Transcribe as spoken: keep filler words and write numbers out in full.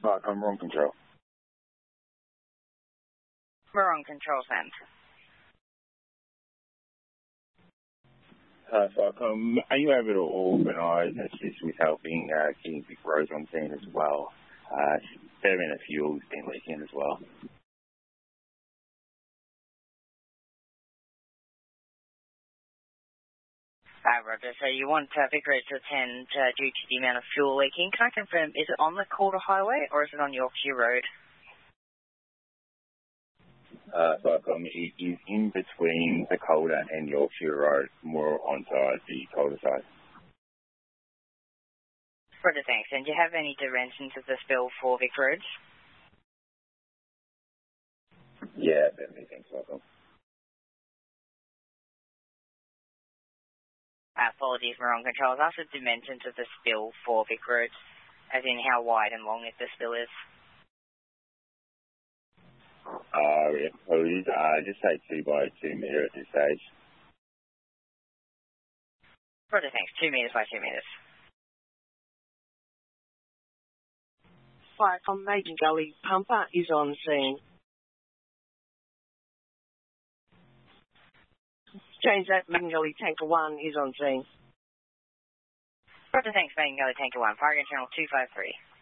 Right, I'm wrong control. We're on control send. Uh, so um, are you able to organise assist with helping uh, getting Vic Roads on scene as well? Uh, there have been a fuel's been leaking as well. Uh, Roger, so you want uh, Vic Roads to attend uh, due to the amount of fuel leaking. Can I confirm, is it on the Calder Highway or is it on Yorkshire Road? Uh, so um, it is in between the Calder and Yorkshire Road, more onside the Calder side. Roger, thanks. And do you have any dimensions of the spill for Vic Roads? Yeah, definitely thanks, welcome. Uh, apologies, we're on control. I've asked the dimensions of the spill for Vic Roads, as in how wide and long if the spill is. Uh, yeah, apologies. Uh, just say two by two metre at this stage. Roger, thanks. Two metres by two metres. Fire from Maiden Gully pumper is on scene. James at Maiden Gully Tanker one is on scene. Roger, thanks. Maiden Gully Tanker one. Fire Channel two five three.